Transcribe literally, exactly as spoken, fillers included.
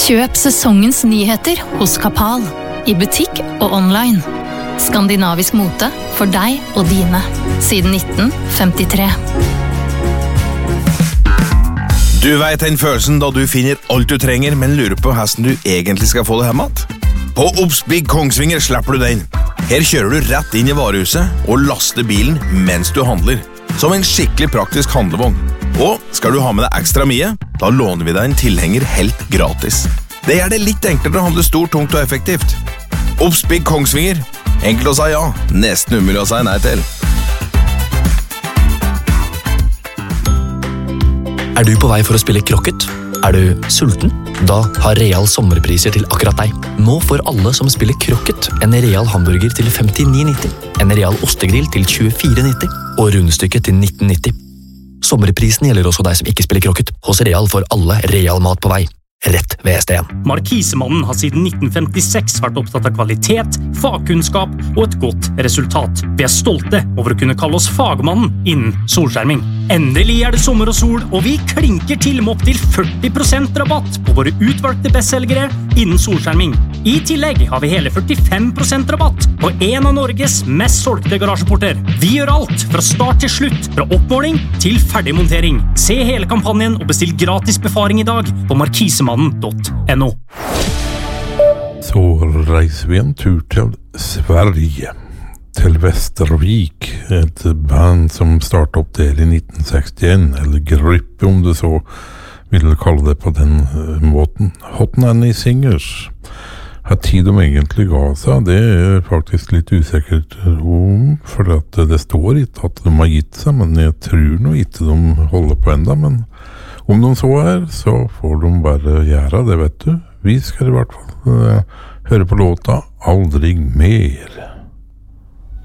Kjøp sesongens nyheter hos Kapal, i butikk og online. Skandinavisk mote for deg og dine, siden nitten femtitre. Du vet den følelsen da du finner alt du trenger, men lurer på hvordan du egentlig skal få det hjemme? På Obsbygg Kongsvinger slipper du den. Her kjører du rett inn i varehuset og laster bilen mens du handler, som en skikkelig praktisk handlevogn. Og skal du ha med deg ekstra mye, da låner vi deg en tilhenger helt gratis. Det gjør det litt enklere å handle stort, tungt og effektivt. Obsbygg Kongsvinger. Enkelt å si ja, nesten umulig å si nei til. Er du på vei for å spille krokket? Er du sulten? Da har Real sommerpriser til akkurat deg. Nå får alle som spiller krokket en Real hamburger til femtini nitti, en Real ostegrill til tjuefire nitti og rundstykket til nitten nitti. Sommerprisen gjelder også deg som ikke spiller krokket. Hos Real får alle Real mat på vei. Rett ved S D en. Markisemannen har siden nitten femtiseks vært opptatt av kvalitet, fagkunnskap og et godt resultat. Vi er stolte over å kunne kalle oss fagmannen innen solskjerming. Endelig er det sommer og sol, og vi klinker til med opp til førti prosent rabatt på våre utvalgte bestselgere innen solskjerming. I tillegg har vi hele førtifem prosent rabatt på en av Norges mest solgte garasjeporter. Vi gjør alt fra start til slutt, fra oppmåling til ferdig montering. Se hele kampanjen og bestill gratis befaring i dag på markisemannen punktum no. Så reiser vi en tur til Sverige, til Västervik, et band som startet opp der i nitten sekstien, eller gruppe om du så vil kalle det på den måten. Hot Nanny Singers. Hva tid de egentlig ga seg, det er faktisk litt usikkert om, for at det står ikke at de har gitt seg, men jeg tror nå ikke de holder på enda, men om de så er, så får de bare gjøre det, vet du. Vi skal i hvert fall uh, høre på låta Aldrig mer.